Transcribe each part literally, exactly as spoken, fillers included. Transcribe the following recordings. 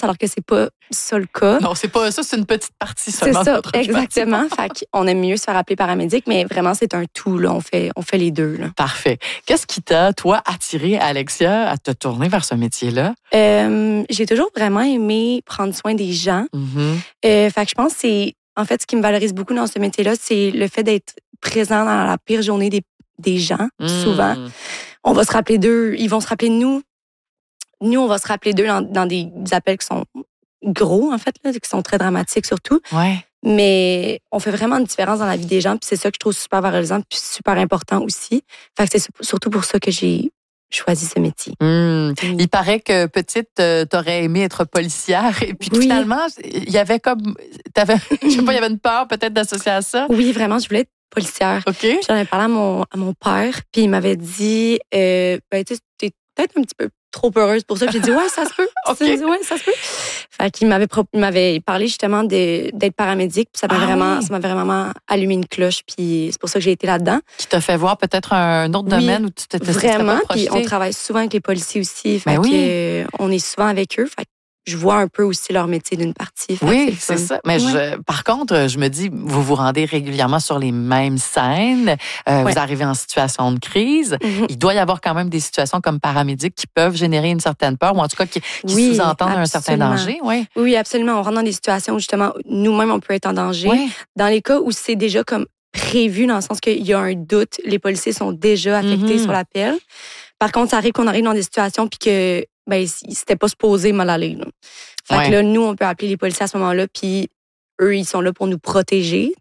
d'urgence, alors que c'est pas ça le cas. Non, c'est pas ça, c'est une petite partie seulement. C'est ça, exactement. Fait qu'on aime mieux se faire appeler paramédic, mais vraiment, c'est un tout, là. On fait, on fait les deux, là. Parfait. Qu'est-ce qui t'a, toi, attiré, Alexia, à te tourner vers ce métier-là? Euh, j'ai toujours vraiment aimé prendre soin des gens. Mm-hmm. Euh, fait que je pense que c'est, en fait, ce qui me valorise beaucoup dans ce métier-là, c'est le fait d'être présent dans la pire journée des, des gens, Mm. souvent. On va se rappeler d'eux, ils vont se rappeler de nous. Nous, on va se rappeler d'eux dans, dans des appels qui sont gros, en fait, là, qui sont très dramatiques surtout. Ouais. Mais on fait vraiment une différence dans la vie des gens, puis c'est ça que je trouve super valorisant, puis super important aussi. Fait que c'est surtout pour ça que j'ai choisi ce métier. Mmh. Il paraît que petite, euh, t'aurais aimé être policière, et puis Oui. finalement, il y avait comme, t'avais, je sais pas, il y avait une peur peut-être d'associer à ça. Oui, vraiment, je voulais être policière. Ok. Puis j'en ai parlé à mon, à mon père, puis il m'avait dit, euh, ben, tu sais, t'es peut-être un petit peu trop heureuse pour ça. Puis j'ai dit, ouais, ça se peut. Okay. J'ai dit, ouais, ça se peut. Fait qu'il m'avait, pro- il m'avait parlé justement de, d'être paramédic, puis ça m'a Ah vraiment, oui. ça m'avait vraiment allumé une cloche, puis c'est pour ça que j'ai été là-dedans. Qui t'a fait voir peut-être un autre Oui, domaine où tu t'étais Vraiment, pas puis projeté. on travaille souvent avec les policiers aussi. Fait Ben oui. que, euh, on est souvent avec eux. Fait que je vois un peu aussi leur métier d'une partie. Fait Oui, que c'est le fun. ça. Mais Ouais. je, par contre, je me dis, vous vous rendez régulièrement sur les mêmes scènes. Euh, Ouais. Vous arrivez en situation de crise. Mhm. Il doit y avoir quand même des situations comme paramédic qui peuvent générer une certaine peur, ou en tout cas qui, qui Oui, sous-entendent un certain absolument. danger. Oui. Oui, absolument. On rentre dans des situations où justement, nous-mêmes, on peut être en danger. Oui. Dans les cas où c'est déjà comme prévu, dans le sens qu'il y a un doute, les policiers sont déjà affectés Mhm. sur l'appel. Par contre, ça arrive qu'on arrive dans des situations puis que ben, c'était pas supposé mal aller. Là. Fait Ouais. que là, nous, on peut appeler les policiers à ce moment-là, puis eux, ils sont là pour nous protéger.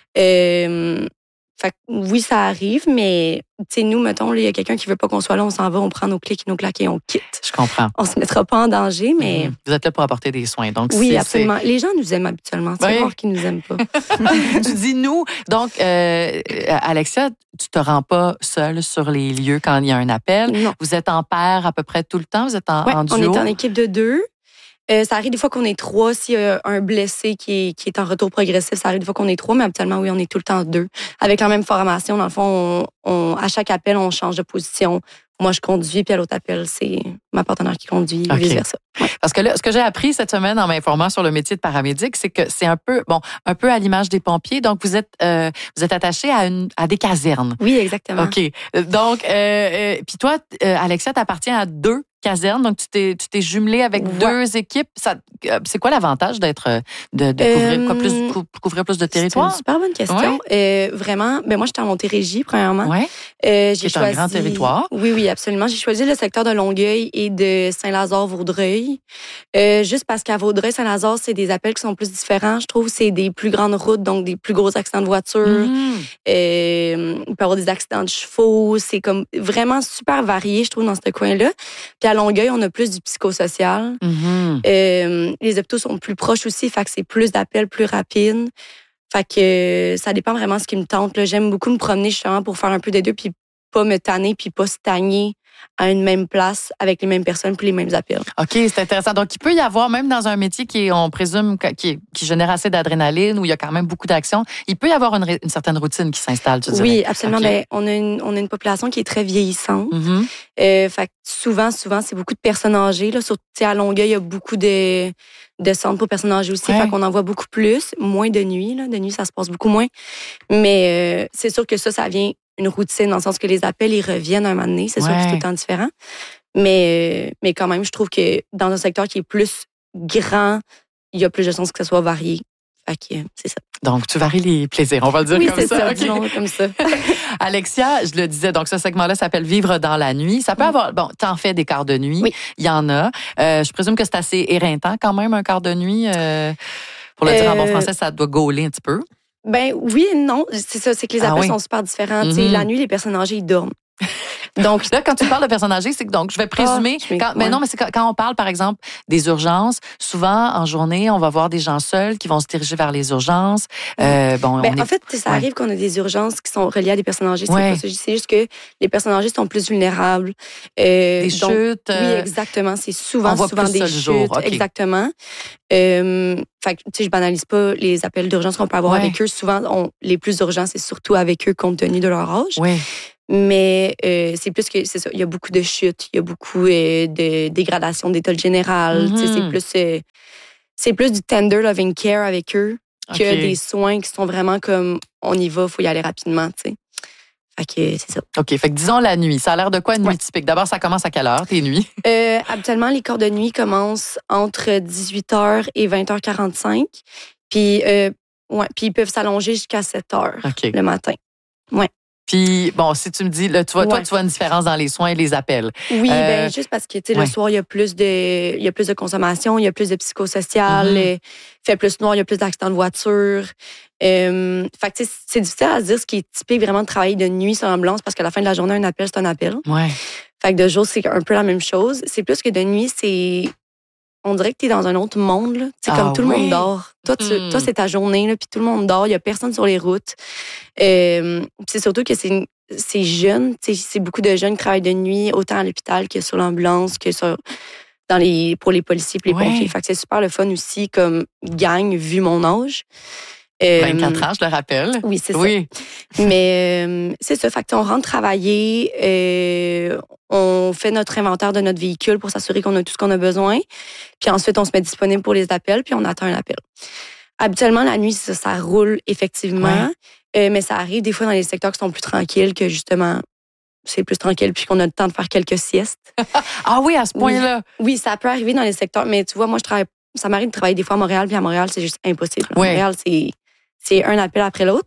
Euh, fait que oui, ça arrive, mais tu sais, nous, mettons, il y a quelqu'un qui veut pas qu'on soit là, on s'en va, on prend nos clics, nos claques et on quitte. Je comprends. On se mettra pas en danger, mais Mhm. Vous êtes là pour apporter des soins. Donc, oui, c'est- absolument. Les gens nous aiment habituellement. C'est Oui. rare qu'ils nous aiment pas. c'est- tu dis nous. Donc, euh, Alexia, tu te rends pas seule sur les lieux quand il y a un appel. Non. Vous êtes en paire à peu près tout le temps. Vous êtes en, Ouais, en on duo. est en équipe de deux. Euh, ça arrive des fois qu'on est trois. S'il y a un blessé qui est, qui est en retour progressif, ça arrive des fois qu'on est trois, mais habituellement, oui, on est tout le temps deux. Avec la même formation, dans le fond, on, on, à chaque appel, on change de position. Moi, je conduis, puis à l'autre appel, c'est ma partenaire qui conduit, OK. et vice-versa. Ouais. Parce que là, ce que j'ai appris cette semaine en m'informant sur le métier de paramédic, c'est que c'est un peu, bon, un peu à l'image des pompiers. Donc, vous êtes, euh, vous êtes attaché à une, à des casernes. Oui, exactement. OK. Donc, euh, euh, puis toi, euh, Alexia, t'appartiens à deux casernes. Donc, tu t'es, tu t'es jumelée avec Ouais. deux équipes. Ça, euh, c'est quoi l'avantage d'être, euh, de, de couvrir, Euh, quoi, plus, cou- couvrir plus de C'est une territoire? super bonne question. Euh, vraiment, ben moi, j'étais en Montérégie, premièrement. Oui. Euh, Qui j'ai est un choisi... grand territoire. Oui, oui, absolument. J'ai choisi le secteur de Longueuil et de Saint-Lazare-Vaudreuil. Euh, juste parce qu'à Vaudreuil-Saint-Lazare, c'est des appels qui sont plus différents. Je trouve c'est des plus grandes routes, donc des plus gros accidents de voiture. Mhm. Euh, il peut y avoir des accidents de chevaux. C'est comme vraiment super varié, je trouve, dans ce coin-là. Puis à Longueuil, on a plus du psychosocial. Mhm. Euh, les hôpitaux sont plus proches aussi, fait que c'est plus d'appels plus rapides. Fait que euh, ça dépend vraiment de ce qui me tente. Là. J'aime beaucoup me promener justement pour faire un peu des deux, puis pas me tanner, puis pas stagner à une même place avec les mêmes personnes puis les mêmes appels. OK, c'est intéressant. Donc, il peut y avoir, même dans un métier qui est, on présume, qui, est- qui génère assez d'adrénaline, où il y a quand même beaucoup d'action, il peut y avoir une, ré- une certaine routine qui s'installe, tu dirais. Oui, absolument. OK. Ben, on, a une, on a une population qui est très vieillissante. Mhm. Euh, fait que souvent, souvent, c'est beaucoup de personnes âgées. Là. Surtout à Longueuil, il y a beaucoup de, de centres pour personnes âgées aussi. Ouais. Fait qu'on en voit beaucoup plus. Moins de nuit. Là. De nuit, ça se passe beaucoup moins. Mais euh, c'est sûr que ça, ça vient une routine, dans le sens que les appels, ils reviennent un moment donné. C'est sûr que c'est Ouais. tout le temps différent. Mais, euh, mais quand même, je trouve que dans un secteur qui est plus grand, il y a plus de chances que ça soit varié. Fait que euh, c'est ça. Donc, tu varies les plaisirs, on va le dire Oui, comme c'est ça. ça, OK. disons comme ça. Alexia, je le disais, donc ce segment-là s'appelle Vivre dans la nuit. Ça peut Mm. avoir, bon, t'en fais des quarts de nuit. Oui. Il y en a. Euh, je présume que c'est assez éreintant quand même, un quart de nuit. Euh, pour le dire en bon Euh, français, ça doit gauler un petit peu. Ben oui et non. C'est ça, c'est que les Ah appels oui. sont super différents. Tu sais, Mhm. la nuit, les personnes âgées, ils dorment. Donc, Là, quand tu parles de personnes âgées, c'est que donc je vais présumer. Ah, je m'ex- quand, mais ouais. non, mais c'est quand, quand on parle, par exemple, des urgences. Souvent, en journée, on va voir des gens seuls qui vont se diriger vers les urgences. Euh, bon, ben, on est- en fait, ça ouais. arrive qu'on a des urgences qui sont reliées à des personnes âgées. C'est Ouais. pas ça. C'est juste que les personnes âgées sont plus vulnérables. Euh, des donc, chutes. Oui, euh, exactement. C'est souvent, on voit souvent plus des ça le chutes. jour. OK. Exactement. Euh, fait que, tu sais, je banalise pas les appels d'urgence qu'on peut avoir Ouais. avec eux. Souvent, on, les plus urgents, c'est surtout avec eux compte tenu de leur âge. Oui. Mais euh, c'est plus que, c'est ça, il y a beaucoup de chutes, il y a beaucoup euh, de dégradation d'état général. Mm-hmm. C'est plus, euh, c'est plus du tender loving care avec eux que okay. des soins qui sont vraiment comme, on y va, il faut y aller rapidement, tu sais. Fait que c'est ça. OK. Fait que disons la nuit. Ça a l'air de quoi une ouais. nuit typique? D'abord, ça commence à quelle heure, tes nuits? Euh, habituellement, les corps de nuit commencent entre dix-huit heures et vingt heures quarante-cinq. Puis, euh, ouais, puis ils peuvent s'allonger jusqu'à sept heures okay. le matin. Ouais. Puis, bon, si tu me dis, là, tu vois, ouais. toi, tu vois une différence dans les soins et les appels. Oui, euh, ben juste parce que, tu sais, ouais. le soir, il y a plus de, il y a plus de consommation, il y a plus de psychosocial, mm-hmm. il fait plus noir, il y a plus d'accidents de voiture. Euh, fait que, tu sais, c'est difficile à se dire ce qui est typique vraiment de travailler de nuit sur l'ambulance parce qu'à la fin de la journée, un appel, c'est un appel. Ouais. Fait que de jour, c'est un peu la même chose. C'est plus que de nuit, c'est... On dirait que tu es dans un autre monde. Là. C'est ah, comme tout oui. le monde dort. Toi, tu, mm. toi c'est ta journée, là, puis tout le monde dort. Il n'y a personne sur les routes. Euh, c'est surtout que c'est, c'est jeune. C'est beaucoup de jeunes qui travaillent de nuit, autant à l'hôpital que sur l'ambulance, que sur, dans les, pour les policiers et les ouais. pompiers. Fait que c'est super le fun aussi comme gang, vu mon âge. Euh, vingt-quatre ans, je le rappelle. Oui, c'est oui. ça. Mais euh, c'est ça. Fait qu'on rentre travailler, euh, on fait notre inventaire de notre véhicule pour s'assurer qu'on a tout ce qu'on a besoin. Puis ensuite, on se met disponible pour les appels, puis on attend un appel. Habituellement, la nuit, ça, ça roule effectivement. Ouais. Euh, mais ça arrive des fois dans les secteurs qui sont plus tranquilles, que justement, c'est plus tranquille, puis qu'on a le temps de faire quelques siestes. Ah oui, à ce point-là? Oui. oui, ça peut arriver dans les secteurs. Mais tu vois, moi, je travaille. Ça m'arrive de travailler des fois à Montréal, puis à Montréal, c'est juste impossible. À ouais. Montréal, c'est. C'est un appel après l'autre.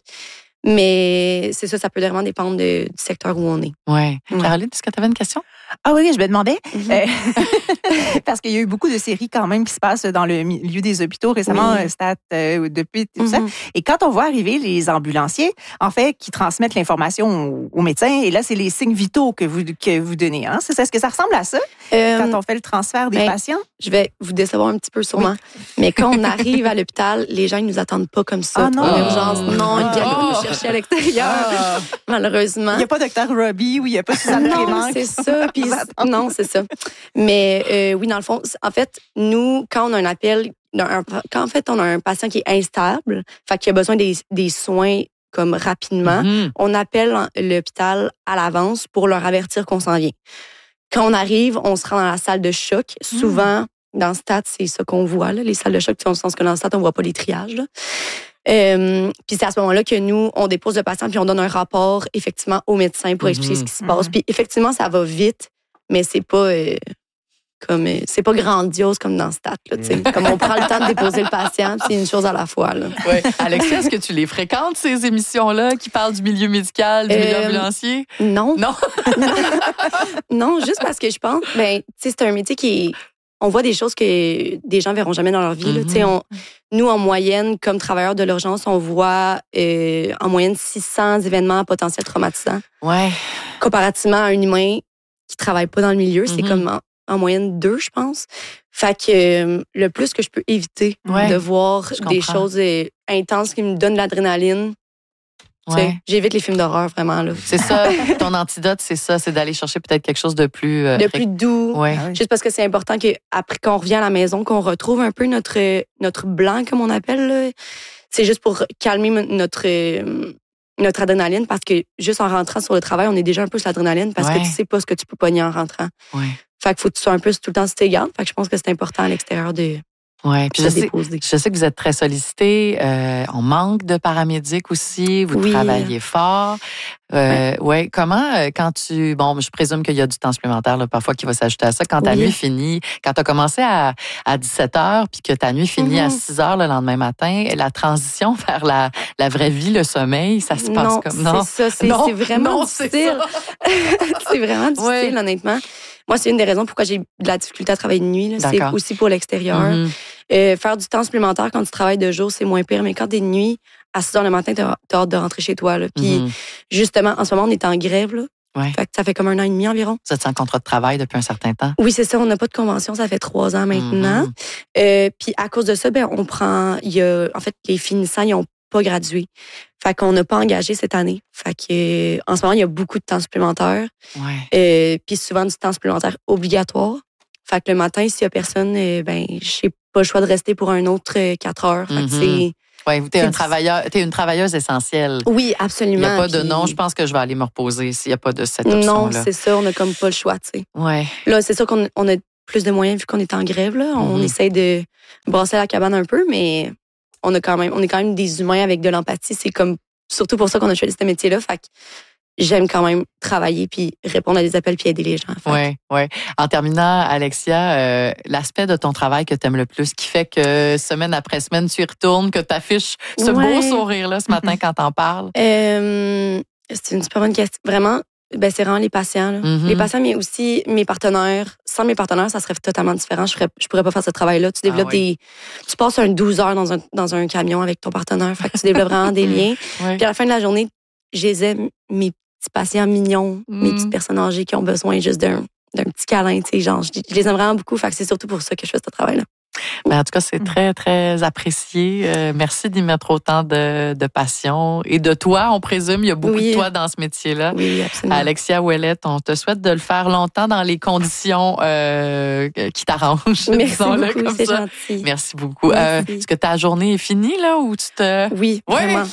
Mais c'est ça, ça peut vraiment dépendre de, du secteur où on est. Oui. Ouais. Caroline, est-ce que tu avais une question? Ah oui, je me demandais. Mm-hmm. euh, parce qu'il y a eu beaucoup de séries quand même qui se passent dans le milieu des hôpitaux récemment, oui. Stat, euh, depuis tout mm-hmm. ça. Et quand on voit arriver les ambulanciers, en fait, qui transmettent l'information aux, aux médecins, et là, c'est les signes vitaux que vous, que vous donnez. Hein? C'est, est-ce que ça ressemble à ça, euh, quand on fait le transfert des ben, patients? Je vais vous décevoir un petit peu sûrement. Oui. Mais quand on arrive à l'hôpital, les gens ne nous attendent pas comme ça. Ah non! En urgence. Non, ils viennent oh. nous chercher à l'extérieur, ah. malheureusement. Il n'y a pas docteur Robbie ou il n'y a pas Suzanne Clément. Non, c'est ça. Puis, non, c'est ça. Mais euh, oui, dans le fond, en fait, nous, quand on a un appel, un, quand en fait on a un patient qui est instable, fait qu'il a besoin des, des soins comme rapidement, mm-hmm. on appelle l'hôpital à l'avance pour leur avertir qu'on s'en vient. Quand on arrive, on se rend dans la salle de choc. Mm. Souvent, dans le stade, c'est ça qu'on voit, là, les salles de choc, dans le sens que dans le stade, on ne voit pas les triages. Là. Euh, puis c'est à ce moment-là que nous, on dépose le patient puis on donne un rapport, effectivement, au médecin pour expliquer mm-hmm. ce qui se passe. Puis effectivement, ça va vite, mais c'est pas... Euh, Comme, c'est pas grandiose comme dans Stat. Là, mm. Comme on prend le temps de déposer le patient, c'est une chose à la fois. Là. Ouais. Alexia, est-ce que tu les fréquentes, ces émissions-là, qui parlent du milieu médical, du euh, milieu ambulancier? Non. Non? Non, juste parce que je pense, ben, c'est un métier qui est... On voit des choses que des gens verront jamais dans leur vie. Mm-hmm. Là, on, nous, en moyenne, comme travailleurs de l'urgence, on voit euh, en moyenne six cents événements à potentiel traumatisants. Ouais. Comparativement à un humain qui travaille pas dans le milieu, mm-hmm. c'est comme... En, en moyenne deux, je pense. Fait que euh, le plus que je peux éviter ouais, de voir des choses euh, intenses qui me donnent l'adrénaline, ouais. j'évite les films d'horreur, vraiment. Là. C'est ça, ton antidote, c'est ça, c'est d'aller chercher peut-être quelque chose de plus... Euh, de plus doux. Ouais. Juste parce que c'est important qu'après qu'on revient à la maison, qu'on retrouve un peu notre, notre blanc, comme on appelle. Là. C'est juste pour calmer notre... notre adrénaline, parce que juste en rentrant sur le travail, on est déjà un peu sur l'adrénaline parce ouais. que tu sais pas ce que tu peux pogner en rentrant. Ouais. Fait qu'il faut que tu sois un peu tout le temps sur tes gardes. Fait que je pense que c'est important à l'extérieur de... Oui, puis je sais, je sais que vous êtes très sollicité. Euh, on manque de paramédics aussi. Vous oui. travaillez fort. Euh, ouais. ouais. Comment, quand tu... Bon, je présume qu'il y a du temps supplémentaire là, parfois qui va s'ajouter à ça. Quand ta oui. nuit finit, quand tu as commencé à, à dix-sept heures puis que ta nuit finit mm-hmm. à six heures le lendemain matin, la transition vers la, la vraie vie, le sommeil, ça se passe non, comme... Non, c'est ça. C'est, non, c'est vraiment non, difficile. C'est, c'est vraiment difficile, oui. honnêtement. Moi, c'est une des raisons pourquoi j'ai de la difficulté à travailler de nuit. Là. C'est aussi pour l'extérieur. Mm-hmm. Euh, faire du temps supplémentaire quand tu travailles de jour, c'est moins pire. Mais quand t'es de nuit, à six heures le matin, t'as, t'as hâte de rentrer chez toi. Là. Puis, mm-hmm. justement, en ce moment, on est en grève. Là. Ouais. Fait que ça fait comme un an et demi environ. Vous êtes sans contrat de travail depuis un certain temps? Oui, c'est ça. On n'a pas de convention. Ça fait trois ans maintenant. Mm-hmm. Euh, puis, à cause de ça, ben, on prend... Il y a, en fait, les finissants, ils n'ont pas gradué. Fait qu'on n'a pas engagé cette année. Fait que, en ce moment, il y a beaucoup de temps supplémentaire. Ouais. Euh, puis souvent du temps supplémentaire obligatoire. Fait que le matin, s'il y a personne, euh, ben, j'ai pas le choix de rester pour un autre quatre heures. Fait que mm-hmm. c'est... Oui, tu es un travailleur, t'es une travailleuse essentielle. Oui, absolument. Il n'y a pas de puis... non, je pense que je vais aller me reposer s'il n'y a pas de cette option-là. Non, c'est ça, on n'a comme pas le choix, tu sais. Ouais. Là, c'est sûr qu'on on a plus de moyens vu qu'on est en grève, là. Mm-hmm. On essaie de brasser la cabane un peu, mais on a quand même, on est quand même des humains avec de l'empathie. C'est comme, surtout pour ça qu'on a choisi ce métier-là. Fait que j'aime quand même travailler puis répondre à des appels puis aider les gens. Oui, oui. En terminant, Alexia, euh, l'aspect de ton travail que tu aimes le plus, qui fait que semaine après semaine, tu y retournes, que tu affiches ce ouais. beau sourire-là ce matin mm-hmm. quand t'en parles? Euh, c'est une super bonne question. Vraiment, ben, c'est vraiment les patients. Là. Mm-hmm. Les patients, mais aussi mes partenaires. Sans mes partenaires, ça serait totalement différent. Je ne je pourrais pas faire ce travail-là. Tu développes ah, oui. des... Tu passes un douze heures dans un, dans un camion avec ton partenaire. Fait que tu développes vraiment des liens. Oui. Puis à la fin de la journée, je les aime, mes petits patients mignons, mm. mes petites personnes âgées qui ont besoin juste d'un, d'un petit câlin. Tu sais, genre, je, je les aime vraiment beaucoup. Fait que c'est surtout pour ça que je fais ce travail-là. Mais en tout cas, c'est très, très apprécié. Euh, merci d'y mettre autant de, de passion. Et de toi, on présume, il y a beaucoup oui. de toi dans ce métier-là. Oui, absolument. Alexia Ouellette, on te souhaite de le faire longtemps dans les conditions euh, qui t'arrangent. Merci beaucoup, comme c'est ça. Gentil. Merci beaucoup. Merci. Euh, est-ce que ta journée est finie, là, ou tu te... Oui, oui. vraiment.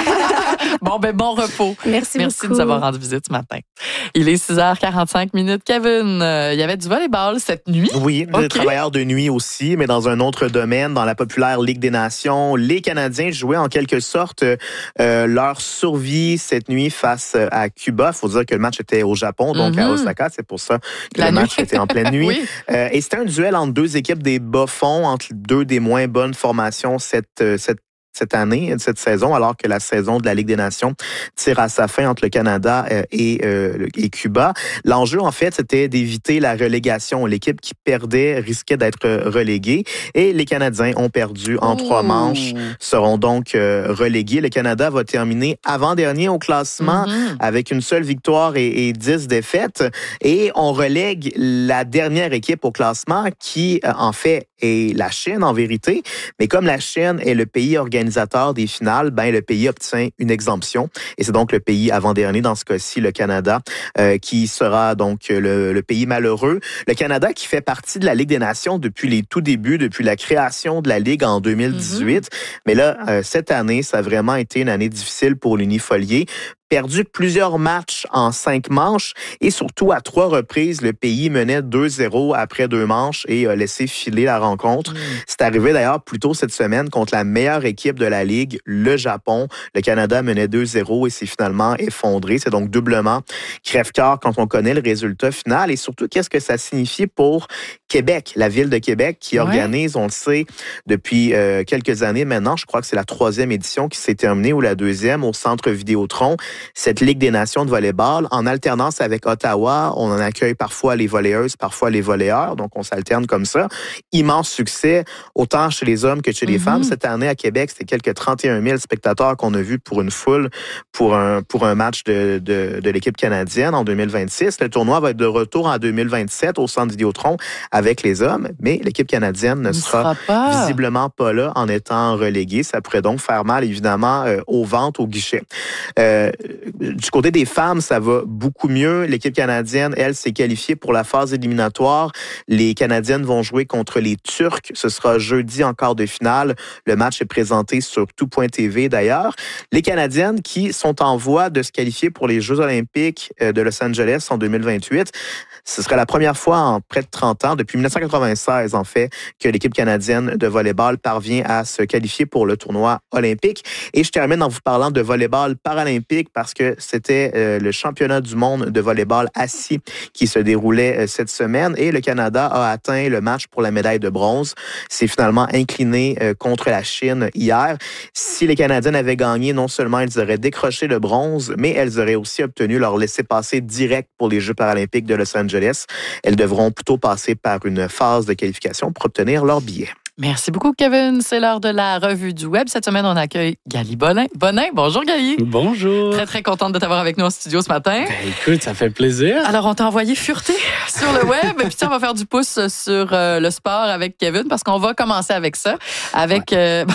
Bon, ben bon repos. Merci, Merci beaucoup. de nous avoir rendu visite ce matin. Il est six heures quarante-cinq minutes. Kevin, euh, il y avait du volleyball cette nuit? Oui, okay. Des travailleurs de nuit aussi, mais dans un autre domaine, dans la populaire Ligue des Nations. Les Canadiens jouaient en quelque sorte euh, leur survie cette nuit face à Cuba. Il faut dire que le match était au Japon, donc mm-hmm. à Osaka. C'est pour ça que la le nuit. match était en pleine nuit. oui. euh, et c'était un duel entre deux équipes des bas-fonds, entre deux des moins bonnes formations cette, cette cette année, cette saison, alors que la saison de la Ligue des Nations tire à sa fin entre le Canada et, euh, et Cuba. L'enjeu, en fait, c'était d'éviter la relégation. L'équipe qui perdait risquait d'être reléguée et les Canadiens ont perdu en Ouh. trois manches, seront donc euh, relégués. Le Canada va terminer avant-dernier au classement mm-hmm. avec une seule victoire et, et dix défaites. Et on relègue la dernière équipe au classement qui, en fait, est la Chine en vérité. Mais comme la Chine est le pays organisé des finales, ben le pays obtient une exemption et c'est donc le pays avant-dernier, dans ce cas-ci le Canada, euh, qui sera donc le, le pays malheureux. Le Canada qui fait partie de la Ligue des Nations depuis les tout débuts, depuis la création de la Ligue en deux mille dix-huit. Mm-hmm. Mais là, euh, cette année, ça a vraiment été une année difficile pour l'Unifolié. Perdu plusieurs matchs en cinq manches et surtout à trois reprises, le pays menait deux zéro après deux manches et a laissé filer la rencontre. Mmh. C'est arrivé d'ailleurs plus tôt cette semaine contre la meilleure équipe de la Ligue, le Japon. Le Canada menait deux zéro et s'est finalement effondré. C'est donc doublement crève-cœur quand on connaît le résultat final et surtout qu'est-ce que ça signifie pour Québec, la ville de Québec qui ouais. organise, on le sait, depuis euh, quelques années maintenant, je crois que c'est la troisième édition qui s'est terminée ou la deuxième au Centre Vidéotron. Cette Ligue des Nations de volleyball, en alternance avec Ottawa, on en accueille parfois les volleyeuses, parfois les volleyeurs, donc on s'alterne comme ça. Immense succès, autant chez les hommes que chez les mm-hmm. femmes. Cette année à Québec, c'était quelques trente et un mille spectateurs qu'on a vus pour une foule, pour un, pour un match de, de, de l'équipe canadienne en deux mille vingt-six. Le tournoi va être de retour en deux mille vingt-sept au Centre Vidéotron avec les hommes, mais l'équipe canadienne ne sera, sera pas. visiblement pas là en étant reléguée. Ça pourrait donc faire mal, évidemment, euh, aux ventes, au guichet. Euh, Du côté des femmes, ça va beaucoup mieux. L'équipe canadienne, elle, s'est qualifiée pour la phase éliminatoire. Les Canadiennes vont jouer contre les Turcs. Ce sera jeudi en quart de finale. Le match est présenté sur tout point t v d'ailleurs. Les Canadiennes qui sont en voie de se qualifier pour les Jeux olympiques de Los Angeles en deux mille vingt-huit. Ce serait la première fois en près de trente ans, depuis dix-neuf cent quatre-vingt-seize en fait, que l'équipe canadienne de volleyball parvient à se qualifier pour le tournoi olympique. Et je termine en vous parlant de volleyball paralympique parce que c'était euh, le championnat du monde de volleyball assis qui se déroulait euh, cette semaine et le Canada a atteint le match pour la médaille de bronze. C'est finalement incliné euh, contre la Chine hier. Si les Canadiennes avaient gagné, non seulement elles auraient décroché le bronze, mais elles auraient aussi obtenu leur laissez-passer direct pour les Jeux paralympiques de Los Angeles. Elles devront plutôt passer par une phase de qualification pour obtenir leur billet. Merci beaucoup, Kevin. C'est l'heure de la revue du web. Cette semaine, on accueille Gali Bonin. Bonin, bonjour, Gali. Bonjour. Très, très contente de t'avoir avec nous en studio ce matin. Ben, écoute, ça fait plaisir. Alors, on t'a envoyé fureter sur le web. Et puis, on va faire du pouce sur euh, le sport avec Kevin parce qu'on va commencer avec ça. Avec... Ouais. Euh,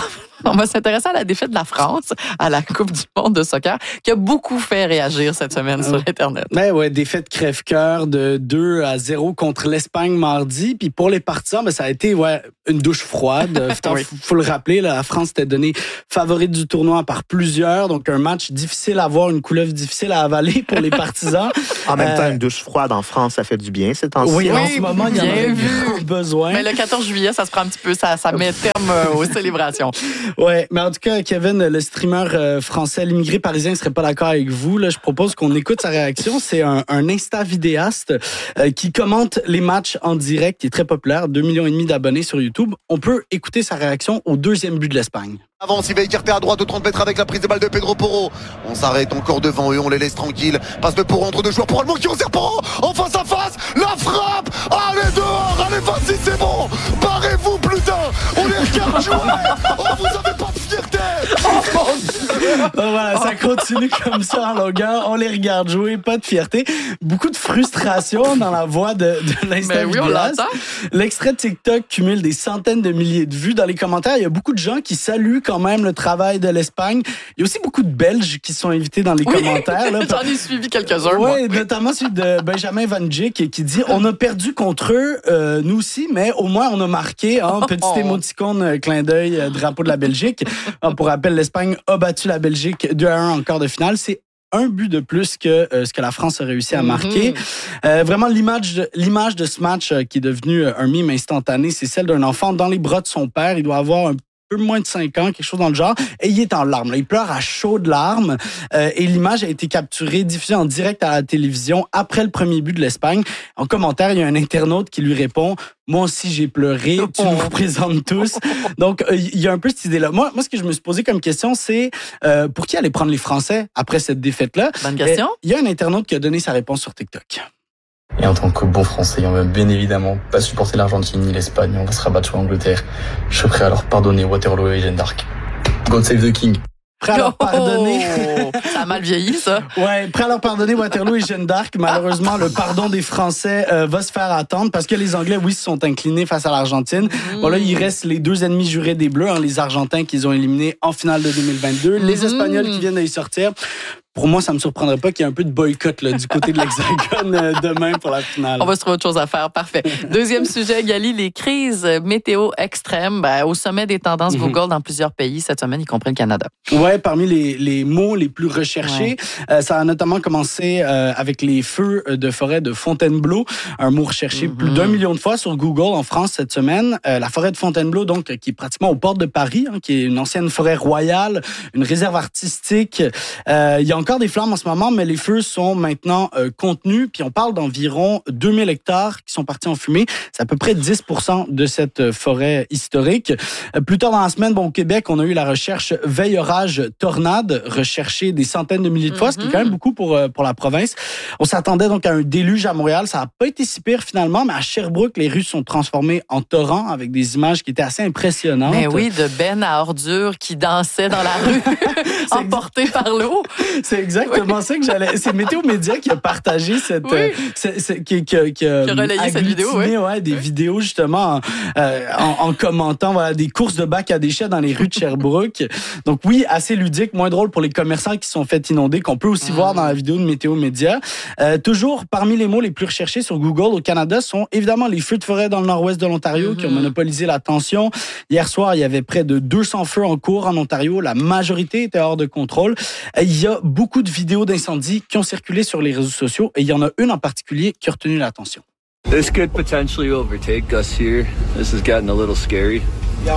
On va s'intéresser à la défaite de la France à la Coupe du monde de soccer, qui a beaucoup fait réagir cette semaine sur Internet. Ben ouais, défaite crève-cœur de deux à zéro contre l'Espagne mardi. Puis pour les partisans, ben ça a été ouais, une douche froide. Il oui. faut, faut le rappeler, là, la France était donnée favorite du tournoi par plusieurs. Donc un match difficile à voir, une couleuvre difficile à avaler pour les partisans. En même euh, temps, une douche froide en France, ça fait du bien ces temps-ci. Oui, hein? en ce moment, il y en a besoin. Mais le quatorze juillet, ça se prend un petit peu, ça, ça met terme aux célébrations. Ouais, mais en tout cas, Kevin, le streamer euh, français, l'immigré parisien, ne serait pas d'accord avec vous. Là, je propose qu'on écoute sa réaction. C'est un, un Insta-vidéaste euh, qui commente les matchs en direct, qui est très populaire, deux millions et demi d'abonnés sur YouTube. On peut écouter sa réaction au deuxième but de l'Espagne. Avance, il va écarter à droite de trente mètres avec la prise de balle de Pedro Porro. On s'arrête encore devant eux, on les laisse tranquilles. Passe de Porro entre deux joueurs pour Allemand qui resserre Porro en face à face. La frappe. Allez dehors, allez vas-y, c'est bon. Barrez-vous putain. On les regarde jouer. Oh, vous avez pas de fierté. Oh mon Dieu. Donc voilà, ça continue comme ça en longueur. On les regarde jouer, pas de fierté. Beaucoup de frustration dans la voix de, de l'instant oui, on l'entend. L'extrait de TikTok cumule des centaines de milliers de vues. Dans les commentaires, il y a beaucoup de gens qui saluent quand même le travail de l'Espagne. Il y a aussi beaucoup de Belges qui sont invités dans les oui. commentaires. Là. J'en ai suivi quelques-uns. Oui, notamment celui de Benjamin Van Dijk qui dit « On a perdu contre eux, euh, nous aussi, mais au moins on a marqué. Hein, » Petit oh. émoticône, clin d'œil, drapeau de la Belgique. Pour rappel, l'Espagne a battu la Belgique deux à un en quart de finale. C'est un but de plus que euh, ce que la France a réussi à marquer. Mm-hmm. Euh, vraiment, l'image de, l'image de ce match euh, qui est devenu un mime instantané, c'est celle d'un enfant dans les bras de son père. Il doit avoir un peu moins de cinq ans, quelque chose dans le genre, et il est en larmes. Là. Il pleure à chaudes larmes, euh, et l'image a été capturée, diffusée en direct à la télévision après le premier but de l'Espagne. En commentaire, il y a un internaute qui lui répond « Moi aussi, j'ai pleuré, tu nous représentes tous. » Donc, euh, il y a un peu cette idée-là. Moi, moi, ce que je me suis posé comme question, c'est euh, pour qui aller prendre les Français après cette défaite-là? Bonne question. Il y a un internaute qui a donné sa réponse sur TikTok. Et en tant que bon Français, on va bien évidemment pas supporter l'Argentine ni l'Espagne, on va se rabattre sur l'Angleterre. Je suis prêt à leur pardonner Waterloo et Jeanne d'Arc. God save the King. Prêt à leur pardonner. Oh, ça a mal vieilli, ça. Ouais, prêt à leur pardonner Waterloo et Jeanne d'Arc. Malheureusement, le pardon des Français euh, va se faire attendre parce que les Anglais, oui, se sont inclinés face à l'Argentine. Mmh. Bon, là, il reste les deux ennemis jurés des Bleus, hein, les Argentins qu'ils ont éliminés en finale de deux mille vingt-deux, mmh. les Espagnols qui viennent d'y sortir. Pour moi, ça ne me surprendrait pas qu'il y ait un peu de boycott là, du côté de l'Hexagone euh, demain pour la finale. On va se trouver autre chose à faire. Parfait. Deuxième sujet, Gali, les crises météo extrêmes ben, au sommet des tendances Google dans plusieurs pays cette semaine, y compris le Canada. Oui, parmi les, les mots les plus recherchés, ouais. euh, ça a notamment commencé euh, avec les feux de forêt de Fontainebleau, un mot recherché mm-hmm. plus d'un million de fois sur Google en France cette semaine. Euh, la forêt de Fontainebleau, donc, qui est pratiquement aux portes de Paris, hein, qui est une ancienne forêt royale, une réserve artistique. Euh, il y a encore des flammes en ce moment, mais les feux sont maintenant euh, contenus. Puis on parle d'environ deux mille hectares qui sont partis en fumée. C'est à peu près dix pour cent de cette forêt historique. Euh, plus tard dans la semaine, bon, au Québec, on a eu la recherche veille orage tornade, recherchée des centaines de milliers de fois, mm-hmm. ce qui est quand même beaucoup pour, euh, pour la province. On s'attendait donc à un déluge à Montréal. Ça n'a pas été si pire finalement, mais à Sherbrooke, les rues sont transformées en torrents avec des images qui étaient assez impressionnantes. Mais oui, de bennes à ordures qui dansaient dans la rue, emportés par l'eau. C'est exactement oui. ça que j'allais. C'est Météo Média qui a partagé cette, oui. euh, c'est, c'est, qui, qui, qui, qui a relayé cette vidéo, oui. ouais, des oui. vidéos justement en, euh, en, en commentant voilà des courses de bacs à déchets dans les rues de Sherbrooke. Donc oui, assez ludique, moins drôle pour les commerçants qui se sont fait inonder, qu'on peut aussi mmh. voir dans la vidéo de Météo Média. Euh, toujours parmi les mots les plus recherchés sur Google au Canada sont évidemment les feux de forêt dans le nord-ouest de l'Ontario mmh. qui ont monopolisé l'attention. Hier soir, il y avait près de deux cents feux en cours en Ontario. La majorité était hors de contrôle. Il y a beaucoup de vidéos d'incendies qui ont circulé sur les réseaux sociaux et il y en a une en particulier qui a retenu l'attention. This could potentially overtake us here. This has gotten a little scary. Yeah.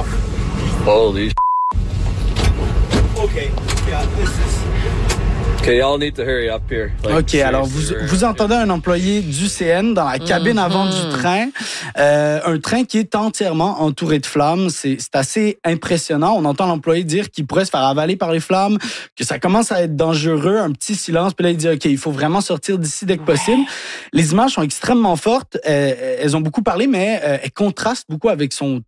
Holy Okay. Yeah, this is... Okay, y'all need to hurry up here. Like, OK, alors vous, vous entendez un employé du C N dans la cabine mm-hmm. avant du train. Euh, un train qui est entièrement entouré de flammes. C'est, c'est assez impressionnant. On entend l'employé dire qu'il pourrait se faire avaler par les flammes, que ça commence à être dangereux. Un petit silence. Puis là, il dit, OK, il faut vraiment sortir d'ici dès que possible. Les images sont extrêmement fortes. Euh, elles ont beaucoup parlé, mais euh, elles contrastent beaucoup avec son ton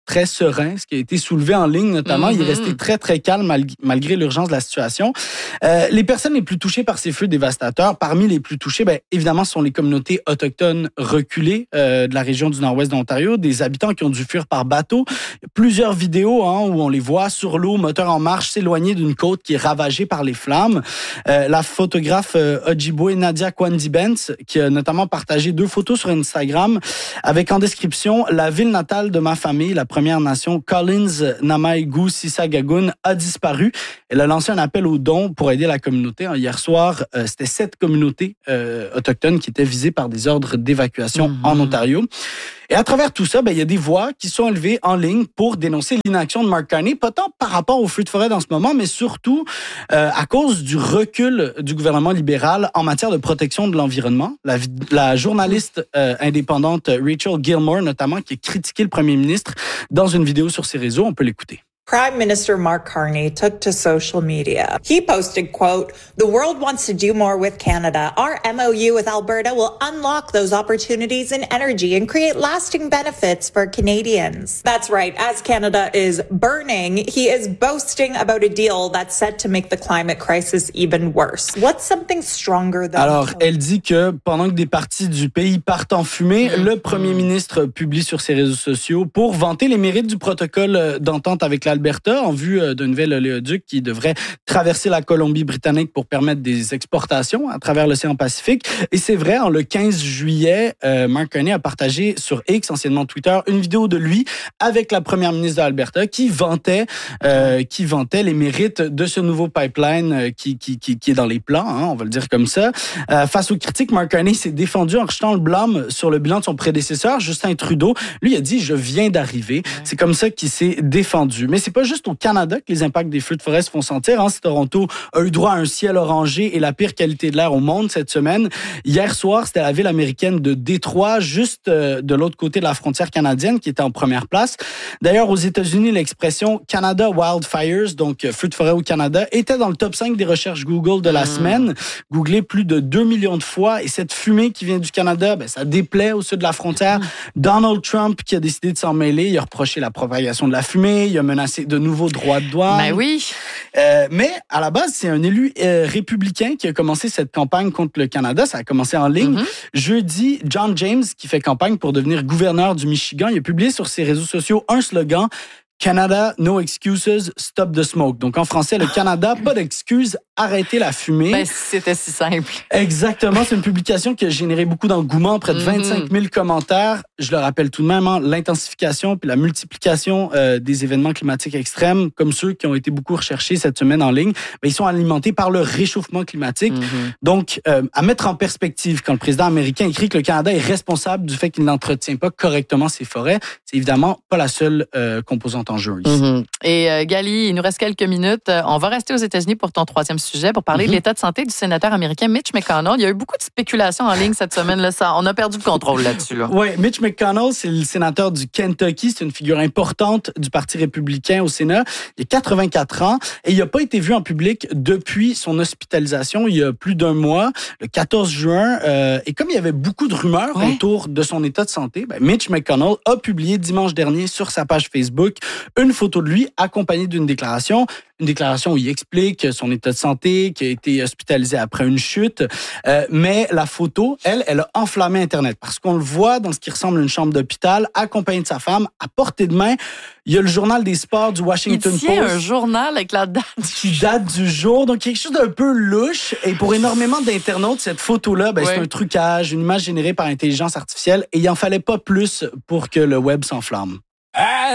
très serein, ce qui a été soulevé en ligne notamment. Mm-hmm. Il est resté très, très calme mal- malgré l'urgence de la situation. Euh, les personnes les plus touchées par ces feux dévastateurs, parmi les plus touchées, bien, évidemment, sont les communautés autochtones reculées euh, de la région du nord-ouest de l'Ontario, des habitants qui ont dû fuir par bateau. Plusieurs vidéos hein, où on les voit sur l'eau, moteur en marche, s'éloigner d'une côte qui est ravagée par les flammes. Euh, la photographe euh, Ojibwe Nadia Kwandi-Benz, qui a notamment partagé deux photos sur Instagram avec en description « La ville natale de ma famille, la Première Nation, Collins Namaïgou Sisagagun, a disparu ». Elle a lancé un appel aux dons pour aider la communauté. Hier soir, euh, c'était sept communautés euh, autochtones qui étaient visées par des ordres d'évacuation mm-hmm. en Ontario. Et à travers tout ça, ben, il y a des voix qui sont élevées en ligne pour dénoncer l'inaction de Mark Carney, pas tant par rapport aux feux de forêt dans ce moment, mais surtout euh, à cause du recul du gouvernement libéral en matière de protection de l'environnement. La, la journaliste euh, indépendante Rachel Gilmore, notamment, qui a critiqué le premier ministre dans une vidéo sur ses réseaux. On peut l'écouter. Prime Minister Mark Carney took to social media. He posted, quote, "The world wants to do more with Canada. Our M O U with Alberta will unlock those opportunities in energy and create lasting benefits for Canadians." That's right. As Canada is burning, he is boasting about a deal that's set to make the climate crisis even worse. What's something stronger than... Alors, elle dit que pendant que des parties du pays partent en fumée, mmh. le premier ministre publie sur ses réseaux sociaux pour vanter les mérites du protocole d'entente avec la Alberta en vue d'un nouvel oléoduc qui devrait traverser la Colombie-Britannique pour permettre des exportations à travers l'océan Pacifique. Et c'est vrai, en le quinze juillet, euh, Mark Carney a partagé sur X, anciennement Twitter, une vidéo de lui avec la première ministre de l'Alberta qui vantait, euh, qui vantait les mérites de ce nouveau pipeline qui, qui, qui, qui est dans les plans, hein, on va le dire comme ça. Euh, face aux critiques, Mark Carney s'est défendu en rejetant le blâme sur le bilan de son prédécesseur, Justin Trudeau. Lui, il a dit « Je viens d'arriver ». C'est comme ça qu'il s'est défendu. Mais c'est pas juste au Canada que les impacts des feux de forêt se font sentir. Hein. Si Toronto a eu droit à un ciel orangé et la pire qualité de l'air au monde cette semaine, hier soir, c'était la ville américaine de Détroit, juste euh, de l'autre côté de la frontière canadienne, qui était en première place. D'ailleurs, aux États-Unis, l'expression Canada Wildfires, donc feux de forêt au Canada, était dans le top cinq des recherches Google de la mmh. semaine. Googlé plus de deux millions de fois. Et cette fumée qui vient du Canada, ben, ça déplaît au sud de la frontière. Mmh. Donald Trump, qui a décidé de s'en mêler, il a reproché la propagation de la fumée, il a menacé de nouveaux droits de douane. Ben oui. Euh, mais à la base, c'est un élu euh, républicain qui a commencé cette campagne contre le Canada. Ça a commencé en ligne. Mm-hmm. Jeudi, John James, qui fait campagne pour devenir gouverneur du Michigan, il a publié sur ses réseaux sociaux un slogan: Canada, no excuses, stop the smoke. Donc, en français, le Canada, pas d'excuses, arrêtez la fumée. Ben, c'était si simple. Exactement. C'est une publication qui a généré beaucoup d'engouement, près de vingt-cinq mille commentaires. Je le rappelle tout de même, hein, l'intensification puis la multiplication euh, des événements climatiques extrêmes, comme ceux qui ont été beaucoup recherchés cette semaine en ligne, ben, ils sont alimentés par le réchauffement climatique. Mm-hmm. Donc, euh, à mettre en perspective, quand le président américain écrit que le Canada est responsable du fait qu'il n'entretient pas correctement ses forêts, c'est évidemment pas la seule euh, composante en jeu ici. Mm-hmm. Et euh, Gali, il nous reste quelques minutes. On va rester aux États-Unis pour ton troisième sujet, pour parler mm-hmm. de l'état de santé du sénateur américain Mitch McConnell. Il y a eu beaucoup de spéculations en ligne cette semaine. Là, ça, on a perdu le contrôle là-dessus. Là. Oui, Mitch McConnell, c'est le sénateur du Kentucky. C'est une figure importante du Parti républicain au Sénat. Il a quatre-vingt-quatre ans et il n'a pas été vu en public depuis son hospitalisation il y a plus d'un mois, le quatorze juin. Euh, et comme il y avait beaucoup de rumeurs ouais. autour de son état de santé, ben Mitch McConnell a publié dimanche dernier sur sa page Facebook une photo de lui accompagnée d'une déclaration. Une déclaration où il explique son état de santé, qu'il a été hospitalisé après une chute. Euh, mais la photo, elle, elle a enflammé Internet parce qu'on le voit dans ce qui ressemble à une chambre d'hôpital, accompagné de sa femme, à portée de main. Il y a le journal des sports du Washington Post. Il tient un journal avec la date. Qui date du jour. Donc, quelque chose d'un peu louche. Et pour énormément d'internautes, cette photo-là, ben, ouais. c'est un trucage, une image générée par intelligence artificielle. Et il n'en fallait pas plus pour que le web s'enflamme.